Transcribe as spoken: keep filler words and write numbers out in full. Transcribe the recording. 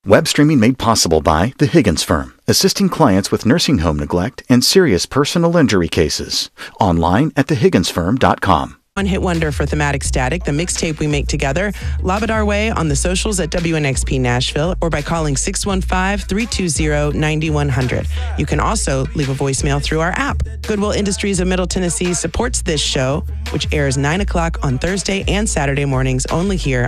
Web streaming made possible by The Higgins Firm, assisting clients with nursing home neglect and serious personal injury cases. Online at the higgins firm dot com. One hit wonder for Thematic Static, the mixtape we make together. Lob it our way on the socials at W N X P Nashville or by calling six one five, three two zero, nine one zero zero. You can also leave a voicemail through our app. Goodwill Industries of Middle Tennessee supports this show, which airs nine o'clock on Thursday and Saturday mornings only here